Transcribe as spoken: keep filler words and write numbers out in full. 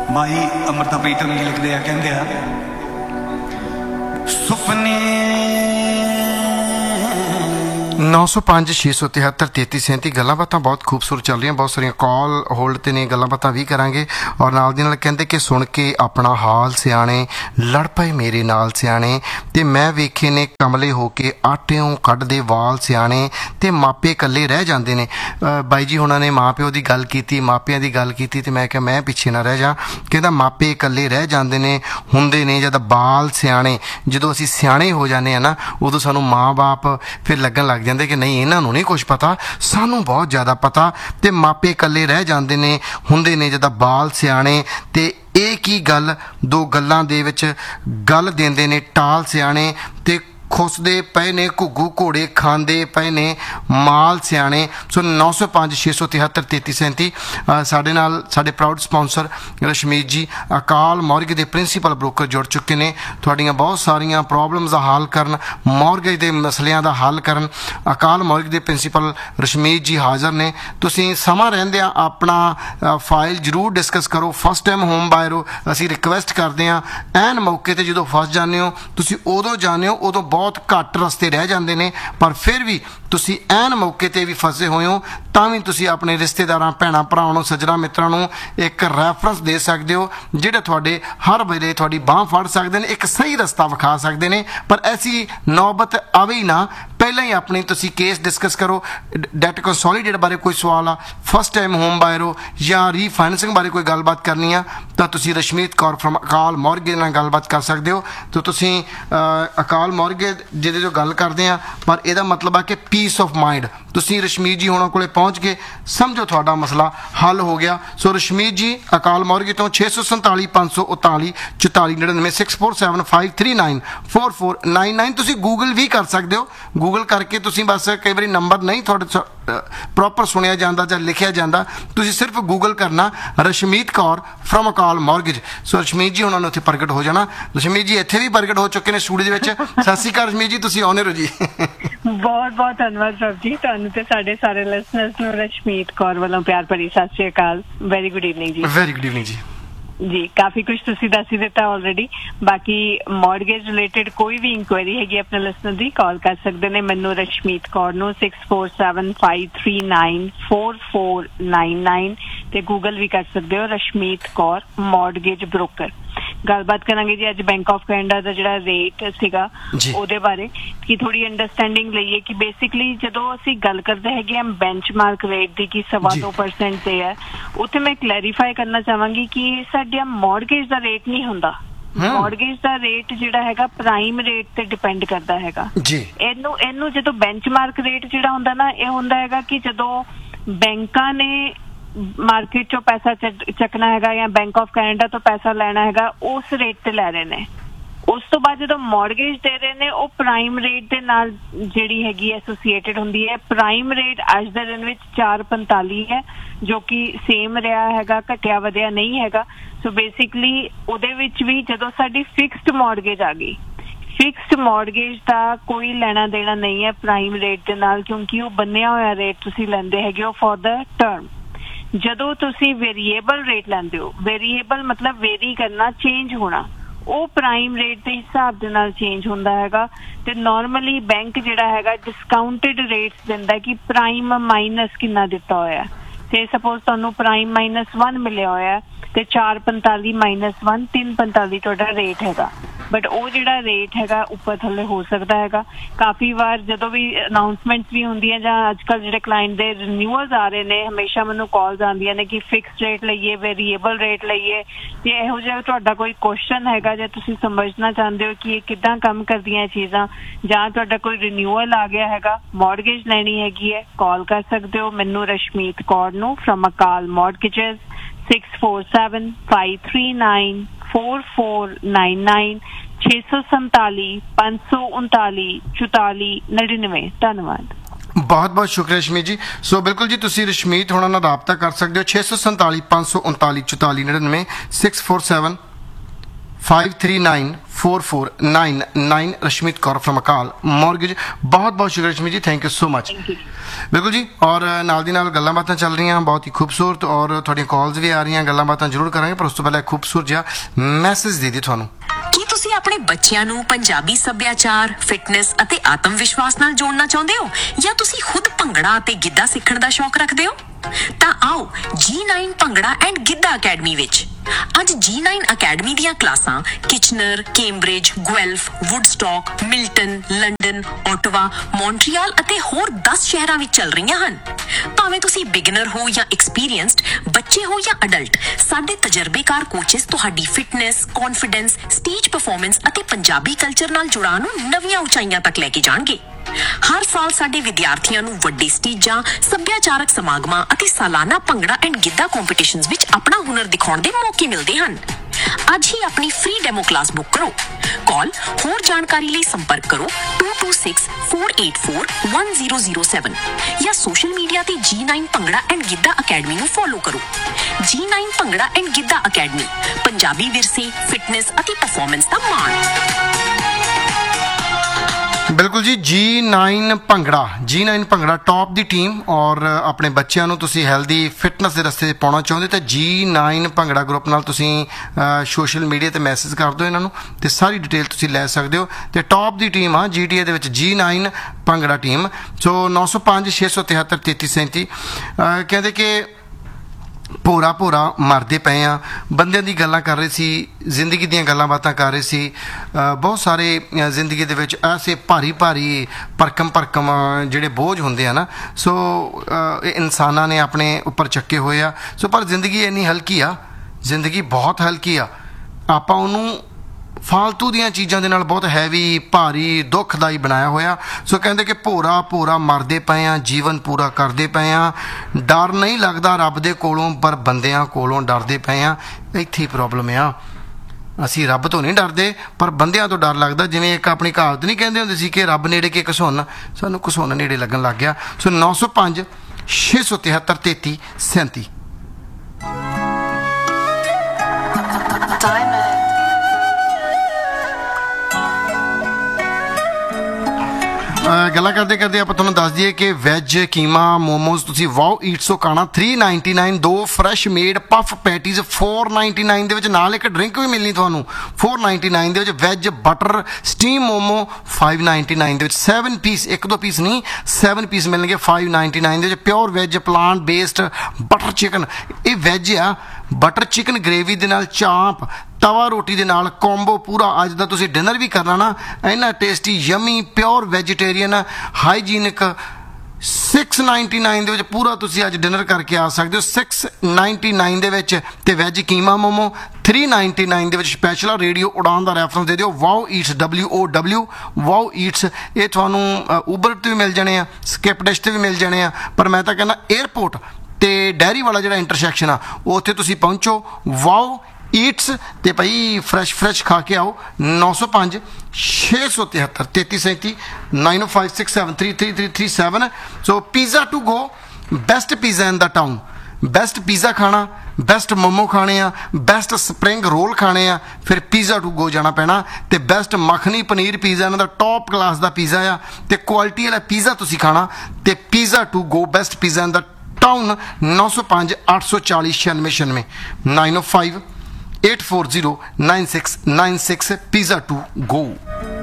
ਮਾਈ ਅਮਰਤਾ ਪ੍ਰੀਤਮ ਜੀ ਲਿਖਦੇ ਆ, ਕਹਿੰਦੇ ਆ ਸੁਪਨੇ ਨੌ ਸੌ ਪੰਜ ਛੇ ਸੌ ਤਿਹੱਤਰ ਤੇਤੀ ਸੈਂਤੀ ਗੱਲਾਂ ਬਾਤਾਂ ਬਹੁਤ ਖੂਬਸੂਰਤ ਚੱਲ ਰਹੀਆਂ, ਬਹੁਤ ਸਾਰੀਆਂ ਕਾਲ ਹੋਲਡ ਤੇ ਨੇ, ਗੱਲਾਂ ਬਾਤਾਂ ਵੀ ਕਰਾਂਗੇ। ਔਰ ਨਾਲ ਦੀ ਨਾਲ ਕਹਿੰਦੇ ਕਿ ਸੁਣ ਕੇ ਆਪਣਾ ਹਾਲ ਸਿਆਣੇ, ਲੜ ਪਏ ਮੇਰੇ ਨਾਲ ਸਿਆਣੇ, ਤੇ ਮੈਂ ਵੇਖੇ ਨੇ ਕਮਲੇ ਹੋ ਕੇ ਆਟਿਓਂ ਕੱਢਦੇ ਵਾਲ ਸਿਆਣੇ, ਤੇ ਮਾਪੇ ਇਕੱਲੇ ਰਹਿ ਜਾਂਦੇ ਨੇ। ਬਾਈ ਜੀ ਹੁਣਾਂ ਨੇ ਮਾਂ ਪਿਓ ਦੀ ਗੱਲ ਕੀਤੀ, ਮਾਪਿਆਂ ਦੀ ਗੱਲ ਕੀਤੀ, ਤੇ ਮੈਂ ਕਿਹਾ ਮੈਂ ਪਿੱਛੇ ਨਾ ਰਹਿ ਜਾ। ਕਹਿੰਦਾ ਮਾਪੇ ਇਕੱਲੇ ਰਹਿ ਜਾਂਦੇ ਨੇ, ਹੁੰਦੇ ਨੇ ਜਦ ਬਾਲ ਸਿਆਣੇ। ਜਦੋਂ ਅਸੀਂ ਸਿਆਣੇ ਹੋ ਜਾਂਦੇ ਹਾਂ ਨਾ, ਉਦੋਂ ਸਾਨੂੰ ਮਾਂ ਬਾਪ ਫਿਰ ਲੱਗਣ ਲੱਗ ਜਾਂਦੇ ਕਿ ਨਹੀਂ ਇਹਨਾਂ ਨੂੰ ਨਹੀਂ ਕੁਛ ਪਤਾ, ਸਾਨੂੰ ਬਹੁਤ ਜ਼ਿਆਦਾ ਪਤਾ। ਤੇ ਮਾਪੇ ਇਕੱਲੇ ਰਹਿ ਜਾਂਦੇ ਨੇ, ਹੁੰਦੇ ਨੇ ਜਦੋਂ ਬਾਲ ਸਿਆਣੇ। ਤੇ ਇਹ ਕੀ ਗੱਲ, ਦੋ ਗੱਲਾਂ ਦੇ ਵਿੱਚ ਗੱਲ ਦਿੰਦੇ ਨੇ ਟਾਲ ਸਿਆਣੇ, ਤੇ ਖੁੱਸਦੇ ਪਏ ਨੇ ਘੁੱਗੂ ਘੋੜੇ, ਖਾਂਦੇ ਪਏ ਨੇ ਮਾਲ ਸਿਆਣੇ। ਸੋ ਨੌ ਸੌ ਪੰਜ ਛੇ ਸੌ ਤਿਹੱਤਰ ਤੇਤੀ ਸੈਂਤੀ ਸਾਡੇ ਨਾਲ ਸਾਡੇ ਪ੍ਰਾਊਡ ਸਪਾਂਸਰ ਰਸ਼ਮੀਤ ਜੀ ਅਕਾਲ ਮੌਰਗੇਜ ਦੇ ਪ੍ਰਿੰਸੀਪਲ ਬ੍ਰੋਕਰ ਜੁੜ ਚੁੱਕੇ ਨੇ। ਤੁਹਾਡੀਆਂ ਬਹੁਤ ਸਾਰੀਆਂ ਪ੍ਰੋਬਲਮਸ ਦਾ ਹੱਲ ਕਰਨ, ਮੌਰਗੇਜ ਦੇ ਮਸਲਿਆਂ ਦਾ ਹੱਲ ਕਰਨ ਅਕਾਲ ਮੌਰਗੇਜ ਦੇ ਪ੍ਰਿੰਸੀਪਲ ਰਸ਼ਮੀਤ ਜੀ ਹਾਜ਼ਰ ਨੇ। ਤੁਸੀਂ ਸਮਾਂ ਰਹਿੰਦਿਆਂ ਆਪਣਾ ਫਾਈਲ ਜ਼ਰੂਰ ਡਿਸਕਸ ਕਰੋ। ਫਸਟ ਟਾਈਮ ਹੋਮ ਬਾਇਰ ਹੋ, ਅਸੀਂ ਰਿਕੁਐਸਟ ਕਰਦੇ ਹਾਂ ਐਨ ਮੌਕੇ 'ਤੇ ਜਦੋਂ ਫਸ ਜਾਂਦੇ ਹੋ ਤੁਸੀਂ ਉਦੋਂ ਜਾਂਦੇ ਹੋ, ਉਦੋਂ ਬਹੁਤ ਘੱਟ ਰਸਤੇ ਰਹਿ ਜਾਂਦੇ ਨੇ, ਪਰ ਫਿਰ ਵੀ ਤੁਸੀਂ ਐਨ ਮੌਕੇ 'ਤੇ ਵੀ ਫਸੇ ਹੋਏ ਹੋ ਤਾਂ ਵੀ ਤੁਸੀਂ ਆਪਣੇ ਰਿਸ਼ਤੇਦਾਰਾਂ, ਭੈਣਾਂ, ਭਰਾਵਾਂ ਨੂੰ, ਸੱਜਣਾ ਮਿੱਤਰਾਂ ਨੂੰ ਇੱਕ ਰੈਫਰੈਂਸ ਦੇ ਸਕਦੇ ਹੋ, ਜਿਹੜੇ ਤੁਹਾਡੇ ਹਰ ਵੇਲੇ ਤੁਹਾਡੀ ਬਾਂਹ ਫੜ ਸਕਦੇ ਨੇ, ਇੱਕ ਸਹੀ ਰਸਤਾ ਵਿਖਾ ਸਕਦੇ ਨੇ। ਪਰ ਐਸੀ ਨੌਬਤ ਆਵੇ ਹੀ ਨਾ, ਪਹਿਲਾਂ ਹੀ ਆਪਣੀ ਤੁਸੀਂ ਕੇਸ ਡਿਸਕਸ ਕਰੋ। ਡੈਟ ਕੰਸੋਲੀਡੇਟ ਬਾਰੇ ਕੋਈ ਸਵਾਲ ਆ, ਫਸਟ ਟਾਈਮ ਹੋਮ ਬਾਇਰ ਹੋ, ਜਾਂ ਰੀਫਾਈਨੈਂਸਿੰਗ ਬਾਰੇ ਕੋਈ ਗੱਲਬਾਤ ਕਰਨੀ ਆ, ਤਾਂ ਤੁਸੀਂ ਰਸ਼ਮੀਤ ਕੌਰ ਫਰਮ ਅਕਾਲ ਮੌਰਗੇਜ ਨਾਲ ਗੱਲਬਾਤ ਕਰ ਸਕਦੇ ਹੋ। ਤਾਂ ਤੁਸੀਂ ਅਕਾਲ ਮੌਰਗੇਜ ਜਿਹਦੇ ਤੋਂ ਗੱਲ ਕਰਦੇ ਆ, ਪਰ ਇਹਦਾ ਮਤਲਬ ਆ ਕਿ ਪੀਸ ਆਫ ਮਾਈਂਡ। ਤੁਸੀਂ ਰਸ਼ਮੀਤ ਜੀ ਹੋਣਾ ਕੋਲੇ ਪਹੁੰਚ ਕੇ ਸਮਝੋ ਤੁਹਾਡਾ ਮਸਲਾ ਹੱਲ ਹੋ ਗਿਆ। ਸੋ ਰਸ਼ਮੀਤ ਜੀ ਅਕਾਲ ਮੌਰਗੇਜ ਤੋਂ ਛੇ ਸੌ ਸੰਤਾਲੀ ਪੰਜ ਸੌ ਉਨਤਾਲੀ ਚੁਤਾਲੀ ਨੜਿਨਵੇਂ six four seven five three nine four four nine nine. ਤੁਸੀਂ ਗੂਗਲ ਵੀ ਕਰ ਸਕਦੇ ਹੋ, ਗੂਗਲ ਕਰਕੇ ਤੁਸੀਂ ਬਸ ਕਈ ਵਾਰੀ ਨੰਬਰ ਨਹੀਂ ਤੁਹਾਡੇ ਪ੍ਰੋਪਰ ਸੁਣਿਆ ਜਾਂਦਾ ਜਾਂ ਲਿਖਿਆ ਜਾਂਦਾ, ਤੁਸੀਂ ਸਿਰਫ ਗੂਗਲ ਕਰਨਾ ਰਸ਼ਮੀਤ ਕੌਰ ਫਰਮ ਅਕਾਲ ਮੌਰਗੇਜ। ਸੋ ਰਸ਼ਮੀਤ ਜੀ ਉਹਨਾਂ ਨੇ ਉੱਥੇ ਪ੍ਰਗਟ ਹੋ ਜਾਣਾ। ਰਸ਼ਮੀਤ ਜੀ ਇੱਥੇ ਵੀ ਪ੍ਰਗਟ ਹੋ ਚੁੱਕੇ ਨੇ ਸਟੂਡੀਓ ਦੇ ਵਿੱਚ। ਸਤਿ ਸ਼੍ਰੀ ਅਕਾਲ ਰਸ਼ਮੀਤ ਜੀ, ਤੁਸੀਂ ਆਉਂਦੇ ਰਹੋ ਜੀ। ਬਹੁਤ ਬਹੁਤ ਧੰਨਵਾਦ ਸਰ ਜੀ, ਤੁਹਾਨੂੰ ਤੇ ਸਾਡੇ ਸਾਰੇ ਲਿਸਨਰਸ ਨੂੰ ਰਸ਼ਮੀਤ ਕੌਰ ਵੱਲੋਂ ਪਿਆਰ ਭਰੀ ਸਤਿ ਸ਼੍ਰੀ ਅਕਾਲ। ਵੈਰੀ ਗੁੱਡ ਈਵਨਿੰਗ ਜੀ। ਵੈਰੀ ਗੁੱਡ ਈਵਨਿੰਗ ਜੀ। ਜੀ ਕਾਫੀ ਕੁਝ ਤੁਸੀਂ ਦੱਸ ਹੀ ਦਿੱਤਾ ਆਲਰੇਡੀ। ਬਾਕੀ ਮੌਰਗੇਜ ਰਿਲੇਟਡ ਕੋਈ ਵੀ ਇਨਕੁਆਇਰੀ ਹੈਗੀ ਆਪਣੇ ਲਿਸਨਰ ਦੀ, ਕਾਲ ਕਰ ਸਕਦੇ ਨੇ ਮੈਨੂੰ ਰਸ਼ਮੀਤ ਕੌਰ ਨੂੰ six four seven five three nine four four nine nine, ਤੇ ਗੂਗਲ ਵੀ ਕਰ ਸਕਦੇ ਹੋ ਰਸ਼ਮੀਤ ਕੌਰ ਮੌਰਗੇਜ ਬ੍ਰੋਕਰ। ਗੱਲਬਾਤ ਕਰਾਂਗੇ ਜੀ ਅੱਜ ਬੈਂਕ ਆਫ ਕੈਨੇਡਾ ਦਾ ਜਿਹੜਾ ਰੇਟ ਸੀਗਾ ਉਹਦੇ ਬਾਰੇ, ਕਿ ਥੋੜੀ ਅੰਡਰਸਟੈਂਡਿੰਗ ਲਈਏ ਕਿ ਬੇਸਿਕਲੀ ਜਦੋਂ ਅਸੀਂ ਗੱਲ ਕਰਦੇ ਹੈਗੇ ਆ ਬੈਂਚਮਾਰਕ ਰੇਟ ਦੀ ਕਿ ਸਵਾ ਦੋ ਪਰਸੈਂਟ ਤੇ ਹੈ, ਉੱਥੇ ਮੈਂ ਕਲੈਰੀਫਾਈ ਕਰਨਾ ਚਾਹਾਂਗੀ ਕਿ ਇਹ ਸਾਡਾ ਮੌਰਗੇਜ ਦਾ ਰੇਟ ਨਹੀਂ ਹੁੰਦਾ। ਮੌਰਗੇਜ ਦਾ ਰੇਟ ਜਿਹੜਾ ਹੈਗਾ ਪ੍ਰਾਈਮ ਰੇਟ ਤੇ ਡਿਪੈਂਡ ਕਰਦਾ ਹੈਗਾ ਜੀ। ਇਹਨੂੰ ਇਹਨੂੰ ਜਦੋਂ ਬੈਂਚਮਾਰਕ ਰੇਟ ਜਿਹੜਾ ਹੁੰਦਾ ਨਾ, ਇਹ ਹੁੰਦਾ ਹੈਗਾ ਕਿ ਜਦੋਂ ਬੈਂਕਾਂ ਨੇ ਮਾਰਕੀਟ ਚੋਂ ਪੈਸਾ ਚੱਕਣਾ ਹੈਗਾ ਜਾਂ ਬੈਂਕ ਆਫ ਕੈਨੇਡਾ ਤੋਂ ਪੈਸਾ ਲੈਣਾ ਹੈਗਾ, ਉਸ ਰੇਟ ਤੇ ਲੈ ਰਹੇ ਨੇ। ਉਸ ਤੋਂ ਬਾਅਦ ਜਦੋਂ ਮੌਰਗੇਜ ਦੇ ਰਹੇ ਨੇ ਉਹ ਪ੍ਰਾਈਮ ਰੇਟ ਦੇ ਨਾਲ ਜਿਹੜੀ ਹੈਗੀ ਐਸੋਸੀਏਟਡ ਹੁੰਦੀ ਹੈ। ਪ੍ਰਾਈਮ ਰੇਟ ਅੱਜ ਦੇ ਦਿਨ ਵਿੱਚ ਚਾਰ ਪੰਤਾਲੀ ਹੈ, ਜੋ ਕਿ ਸੇਮ ਰਿਹਾ ਹੈਗਾ, ਘਟਿਆ ਵਧਿਆ ਨਹੀਂ ਹੈਗਾ। ਸੋ ਬੇਸਿਕਲੀ ਉਹਦੇ ਵਿੱਚ ਵੀ ਜਦੋਂ ਸਾਡੀ ਫਿਕਸਡ ਮੌਰਗੇਜ ਆ ਗਈ, ਫਿਕਸਡ ਮੌਰਗੇਜ ਦਾ ਕੋਈ ਲੈਣਾ ਦੇਣਾ ਨਹੀਂ ਹੈ ਪ੍ਰਾਈਮ ਰੇਟ ਦੇ ਨਾਲ, ਕਿਉਂਕਿ ਉਹ ਬੰਨਿਆ ਹੋਇਆ ਰੇਟ ਤੁਸੀਂ ਲੈਂਦੇ ਹੈਗੇ ਹੋ ਫॉर द ਟਰਮ। ਜਦੋਂ ਤੁਸੀਂ ਵੇਰੀਏਬਲ ਰੇਟ ਲੈਂਦੇ ਹੋ, ਵੇਰੀਏਬਲ ਮਤਲਬ ਵੇਰੀ ਕਰਨਾ, ਚੇਂਜ ਹੋਣਾ, ਉਹ ਪ੍ਰਾਈਮ ਰੇਟ ਦੇ ਹਿਸਾਬ ਦੇ ਨਾਲ ਚੇਂਜ ਹੁੰਦਾ ਹੈਗਾ। ਤੇ ਨਾਰਮਲੀ ਬੈਂਕ ਜਿਹੜਾ ਹੈਗਾ ਡਿਸਕਾਊਂਟਡ ਰੇਟਸ ਦਿੰਦਾ ਕਿ ਪ੍ਰਾਈਮ ਮਾਈਨਸ ਕਿੰਨਾ ਦਿੱਤਾ ਹੋਇਆ। ਤੇ ਸਪੋਜ਼ ਤੁਹਾਨੂੰ ਪ੍ਰਾਈਮ ਮਾਈਨਸ ਵਨ ਮਿਲਿਆ ਹੋਇਆ ਤੇ ਚਾਰ ਪੰਤਾਲੀ ਮਾਈਨਸ ਵਨ ਤਿੰਨ ਪੰਤਾਲੀ ਤੁਹਾਡਾ ਰੇਟ ਹੈਗਾ, ਬਟ ਉਹ ਜਿਹੜਾ ਰੇਟ ਹੈਗਾ ਉੱਪਰ ਥੱਲੇ ਹੋ ਸਕਦਾ ਹੈਗਾ। ਕਾਫੀ ਵਾਰ ਜਦੋਂ ਵੀ ਅਨਾਊਂਸਮੈਂਟਸ ਵੀ ਹੁੰਦੀਆਂ ਜਾਂ ਅੱਜ ਕੱਲ੍ਹ ਜਿਹੜੇ ਕਲਾਇੰਟ ਦੇ ਰਿਨਿਊਅਲਸ ਆ ਰਹੇ ਨੇ, ਹਮੇਸ਼ਾ ਮੈਨੂੰ ਕਾਲਸ ਆਉਂਦੀਆਂ ਨੇ ਕਿ ਫਿਕਸਡ ਰੇਟ ਲਈਏ, ਵੇਰੀਏਬਲ ਰੇਟ ਲਈਏ। ਤੇ ਇਹੋ ਜਿਹਾ ਤੁਹਾਡਾ ਕੋਈ ਕੁਐਸਚਨ ਹੈਗਾ ਜਾਂ ਤੁਸੀਂ ਸਮਝਣਾ ਚਾਹੁੰਦੇ ਹੋ ਕਿ ਇਹ ਕਿੱਦਾਂ ਕੰਮ ਕਰਦੀਆਂ ਇਹ ਚੀਜ਼ਾਂ, ਜਾਂ ਤੁਹਾਡਾ ਕੋਈ ਰਿਨਿਊਅਲ ਆ ਗਿਆ ਹੈਗਾ, ਮੌਰਗੇਜ ਲੈਣੀ ਹੈਗੀ ਹੈ, ਕਾਲ ਕਰ ਸਕਦੇ ਹੋ ਮੈਨੂੰ ਰਸ਼ਮੀਤ ਕੌਰ ਨੂੰ ਫਰਮ ਅਕਾਲ ਮੌਰਗੇਜਸ six four seven five three nine four four nine nine ਛੇ ਸੌ ਸੰਤਾਲੀ ਪੰਜ ਸੌ ਉਨਤਾਲੀ ਚੁਤਾਲੀ ਨੜਿਨਵੇਂ। ਧੰਨਵਾਦ, ਬਹੁਤ ਬਹੁਤ ਸ਼ੁਕਰੀਆ ਰਸ਼ਮੀਤ ਜੀ। ਸੋ ਬਿਲਕੁਲ ਜੀ, ਤੁਸੀਂ ਰਸ਼ਮੀਤ ਹੋਣਾ ਨਾਲ ਰਾਬਤਾ ਕਰ ਸਕਦੇ ਹੋ ਛੇ ਸੌ ਸੰਤਾਲੀ ਪੰਜ ਸੌ ਉਨਤਾਲੀ ਚੁਤਾਲੀ ਨੜਿਨਵੇਂ six four seven five three nine four four nine nine Rashmeet Kaur from अकाल मॉर्गेज। बहुत बहुत शुक्रिया रश्मीत जी, थैंक यू सो मच। बिल्कुल जी, और नाल दी नाल गल्लां बातां चल रही बहुत ही खूबसूरत, और तुहाडीਆਂ कॉल्स भी आ रही, गल्लां बातां जरूर करांगे, पर उस तो पहले खूबसूरत जिहा मैसेज दे दी ਤੁਹਾਨੂੰ। ਕੀ ਤੁਸੀਂ ਆਪਣੇ ਬੱਚਿਆਂ ਨੂੰ ਪੰਜਾਬੀ ਸੱਭਿਆਚਾਰ, ਫਿਟਨੈਸ ਅਤੇ ਆਤਮ ਵਿਸ਼ਵਾਸ ਨਾਲ ਜੋੜਨਾ ਚਾਹੁੰਦੇ ਹੋ, ਜਾਂ ਤੁਸੀਂ ਖੁਦ ਭੰਗੜਾ ਅਤੇ ਗਿੱਧਾ ਸਿੱਖਣ ਦਾ ਸ਼ੌਕ ਰੱਖਦੇ ਹੋ? ਤਾਂ ਆਓ ਜੀ ਨਾइन ਭੰਗੜਾ ਐਂਡ ਗਿੱਧਾ ਅਕੈਡਮੀ ਵਿੱਚ। ਅੱਜ ਜੀ ਨਾइन ਅਕੈਡਮੀ ਦੀਆਂ ਕਲਾਸਾਂ Kitchener, Cambridge, ਗੁਐਲਫ, Woodstock, Milton, London, Ottawa, Montreal ਅਤੇ ਹੋਰ ਦਸ ਸ਼ਹਿਰਾਂ ਵਿੱਚ ਚੱਲ ਰਹੀਆਂ ਹਨ। ਭਾਵੇਂ ਤੁਸੀਂ ਬਿਗਨਰ ਹੋ ਜਾਂ ਐਕਸਪੀਰੀਅੰਸਡ, ਬੱਚੇ ਹੋ ਜਾਂ ਅਡਲਟ, ਸਾਡੇ ਤਜਰਬੇਕਾਰ ਕੋਚਿਸ ਤੁਹਾਡੀ ਫਿਟਨੈਸ, ਕੌਨਫੀਡੈਂਸ, ਸਟੇਜ ਪਰਫਾਰਮੈਂਸ ਅਤੇ ਪੰਜਾਬੀ ਕਲਚਰ ਨਾਲ ਜੁੜਾਅ ਨੂੰ ਨਵੀਆਂ ਉਚਾਈਆਂ ਤੱਕ ਲੈ ਕੇ ਜਾਣਗੇ। ਹਰ ਸਾਲ ਸਾਡੇ ਵਿਦਿਆਰਥੀਆਂ ਨੂੰ ਵੱਡੇ ਸਟੇਜਾਂ, ਸੱਭਿਆਚਾਰਕ ਸਮਾਗਮਾਂ ਅਤੇ ਸਾਲਾਨਾ ਭੰਗੜਾ ਐਂਡ ਗਿੱਧਾ ਕੰਪੀਟੀਸ਼ਨਸ ਵਿੱਚ ਆਪਣਾ ਹੁਨਰ ਦਿਖਾਉਣ ਦੇ ਮੌਕੇ ਮਿਲਦੇ ਹਨ। ਅੱਜ ਹੀ ਆਪਣੀ ਫ੍ਰੀ ਡੈਮੋ ਕਲਾਸ ਬੁੱਕ ਕਰੋ। ਕਾਲ ਹੋਰ ਜਾਣਕਾਰੀ ਲਈ ਸੰਪਰਕ ਕਰੋ to to six four eight four one zero zero seven ਜਾਂ ਸੋਸ਼ਲ ਮੀਡੀਆ ਤੇ ਜੀ ਨਾइन ਭੰਗੜਾ ਐਂਡ ਗਿੱਧਾ ਅਕੈਡਮੀ ਨੂੰ ਫੋਲੋ ਕਰੋ। ਜੀ ਨਾइन ਭੰਗੜਾ ਐਂਡ ਗਿੱਧਾ ਅਕੈਡਮੀ, ਪੰਜਾਬੀ ਵਿਰਸੇ, ਫਿਟਨੈਸ ਅਤੇ ਪਰਫਾਰਮੈਂਸ ਦਾ ਮਾਣ। बिल्कुल जी, जी नाइन ਭੰਗੜਾ जी नाइन ਭੰਗੜਾ टॉप ਦੀ ਟੀਮ, ਔਰ ਆਪਣੇ ਬੱਚਿਆਂ ਨੂੰ ਤੁਸੀਂ ਹੈਲਦੀ ਫਿਟਨੈਸ ਦੇ ਰਸਤੇ 'ਤੇ ਪਾਉਣਾ ਚਾਹੁੰਦੇ ਤਾਂ जी नाइन ਭੰਗੜਾ ਗਰੁੱਪ ਨਾਲ ਤੁਸੀਂ ਸੋਸ਼ਲ ਮੀਡੀਆ ਤੇ ਮੈਸੇਜ ਕਰ ਦਿਓ ਇਹਨਾਂ ਨੂੰ, ਤੇ ਸਾਰੀ ਡਿਟੇਲ ਤੁਸੀਂ ਲੈ ਸਕਦੇ ਹੋ। ਤੇ ਟੌਪ ਦੀ ਟੀਮ ਆ ਜੀ ਟੀ ਏ ਦੇ ਵਿੱਚ जी नाइन ਭੰਗੜਾ ਟੀਮ। ਸੋ नौ सौ पाँच छे सौ तिहत्तर तैंतीस सैंती ਕਹਿੰਦੇ ਕਿ ਭੋਰਾ ਭੋਰਾ ਮਰਦੇ ਪਏ ਆ, ਬੰਦਿਆਂ ਦੀ ਗੱਲਾਂ ਕਰ ਰਹੇ ਸੀ, ਜ਼ਿੰਦਗੀ ਦੀਆਂ ਗੱਲਾਂ ਬਾਤਾਂ ਕਰ ਰਹੇ ਸੀ। ਬਹੁਤ ਸਾਰੇ ਜ਼ਿੰਦਗੀ ਦੇ ਵਿੱਚ ਐਸੇ ਭਾਰੀ ਭਾਰੀ ਭਰਕਮ ਭਰਕਮ ਜਿਹੜੇ ਬੋਝ ਹੁੰਦੇ ਆ ਨਾ, ਸੋ ਇਹ ਇਨਸਾਨਾਂ ਨੇ ਆਪਣੇ ਉੱਪਰ ਚੱਕੇ ਹੋਏ ਆ। ਸੋ ਪਰ ਜ਼ਿੰਦਗੀ ਇੰਨੀ ਹਲਕੀ ਆ, ਜ਼ਿੰਦਗੀ ਬਹੁਤ ਹਲਕੀ ਆ, ਆਪਾਂ ਉਹਨੂੰ ਫਾਲਤੂ ਦੀਆਂ ਚੀਜ਼ਾਂ ਦੇ ਨਾਲ ਬਹੁਤ ਹੈਵੀ, ਭਾਰੀ, ਦੁੱਖਦਾਈ ਬਣਾਇਆ ਹੋਇਆ। ਸੋ ਕਹਿੰਦੇ ਕਿ ਭੋਰਾ ਭੋਰਾ ਮਰਦੇ ਪਏ ਆ, ਜੀਵਨ ਪੂਰਾ ਕਰਦੇ ਪਏ ਆ, ਡਰ ਨਹੀਂ ਲੱਗਦਾ ਰੱਬ ਦੇ ਕੋਲੋਂ, ਪਰ ਬੰਦਿਆਂ ਕੋਲੋਂ ਡਰਦੇ ਪਏ ਆ। ਇੱਥੇ ਹੀ ਪ੍ਰੋਬਲਮ ਆ, ਅਸੀਂ ਰੱਬ ਤੋਂ ਨਹੀਂ ਡਰਦੇ, ਪਰ ਬੰਦਿਆਂ ਤੋਂ ਡਰ ਲੱਗਦਾ। ਜਿਵੇਂ ਇੱਕ ਆਪਣੀ ਕਹਾਵਤ ਨਹੀਂ ਕਹਿੰਦੇ ਹੁੰਦੇ ਸੀ ਕਿ ਰੱਬ ਨੇੜੇ ਕਿ ਘਸੁੰਨ, ਸਾਨੂੰ ਘਸੁੰਨ ਨੇੜੇ ਲੱਗਣ ਲੱਗ ਗਿਆ। ਸੋ नौ सौ पाँच छे सौ तिहत्तर तैंतीस सैंती। ਗੱਲਾਂ ਕਰਦੇ ਕਰਦੇ ਆਪਾਂ ਤੁਹਾਨੂੰ ਦੱਸ ਦਈਏ ਕਿ ਵੈਜ ਕੀਮਾ ਮੋਮੋਜ਼ ਤੁਸੀਂ ਵਾਓ ਈਟਸ ਤੋਂ ਖਾਣਾ थ्री नाइन्टी नाइन, ਦੋ fresh made puff patties four ninety nine ਦੇ ਵਿੱਚ, ਨਾਲ ਇੱਕ ਡਰਿੰਕ ਵੀ ਮਿਲਣੀ ਤੁਹਾਨੂੰ फोर नाइन्टी नाइन ਦੇ ਵਿੱਚ। Veg butter steam momo five ninety nine ਦੇ ਵਿੱਚ, ਸੈਵਨ ਪੀਸ, ਇੱਕ ਦੋ ਪੀਸ ਨਹੀਂ, ਸੈਵਨ ਪੀਸ ਮਿਲਣਗੇ फाइव नाइन्टी नाइन ਦੇ ਵਿੱਚ। Pure veg plant based butter chicken, ਇਹ ਵੈਜ ਆ। ਬਟਰ ਚਿਕਨ ਗ੍ਰੇਵੀ ਦੇ ਨਾਲ ਚਾਂਪ, ਤਵਾ ਰੋਟੀ ਦੇ ਨਾਲ ਕੋਂਬੋ ਪੂਰਾ। ਅੱਜ ਦਾ ਤੁਸੀਂ ਡਿਨਰ ਵੀ ਕਰਨਾ ਨਾ, ਇੰਨਾ tasty, yummy, pure vegetarian, hygienic, six ninety nine ਦੇ ਵਿੱਚ ਪੂਰਾ ਤੁਸੀਂ ਅੱਜ ਡਿਨਰ ਕਰਕੇ ਆ ਸਕਦੇ ਹੋ सिक्स नाइन्टी नाइन ਦੇ ਵਿੱਚ। ਤੇ veg keema momo three ninety nine ਦੇ ਵਿੱਚ ਸਪੈਸ਼ਲ ਰੇਡੀਓ ਉਡਾਨ ਦਾ ਰੈਫਰੈਂਸ ਦੇ ਦਿਓ, ਵਾਓ ਈਟਸ, ਡਬਲਿਊ ਓ ਡਬਲਿਊ, ਵਾਓ ਈਟਸ। ਇਹ ਤੁਹਾਨੂੰ ਉਬਰ ਤੇ ਵੀ ਮਿਲ ਜਾਣੇ ਆ, ਸਕਿਪ ਡਿਸ਼ ਤੇ ਵੀ ਮਿਲ ਜਾਣੇ ਆ, ਪਰ ਮੈਂ ਤਾਂ ਕਹਿੰਦਾ 에ਅਰਪੋਰਟ ਤੇ ਡੈਰੀ ਵਾਲਾ ਜਿਹੜਾ ਇੰਟਰਸੈਕਸ਼ਨ ਆ ਉੱਥੇ ਤੁਸੀਂ ਪਹੁੰਚੋ, ਵਾਓ ਈਟਸ, ਤੇ ਭਾਈ ਫਰੈਸ਼ ਫਰੈਸ਼ ਖਾ ਕੇ ਆਓ। नौ सौ पाँच छे सौ तिहत्तर तैंतीस सैंती nine O five six seven three three three three seven. So pizza to go, best pizza in the town. Best pizza खाना, बेस्ट मोमो खाने आ, बेस्ट स्प्रिंग रोल खाने आ, फिर पिज़्ज़ा टू गो जाना पैना। ते बेस्ट मखनी पनीर पिज़्ज़ा इन्हां दा टॉप क्लास दा पिज़्ज़ा आ, ते क्वालिटी वाला पिज़्ज़ा तुसीं खाना। ते pizza to go, best pizza in the town. नौ सौ पाँच आठ सौ चालीस छियानवे छियानवे nine O five eight four zero nine six nine six. Pizza to go.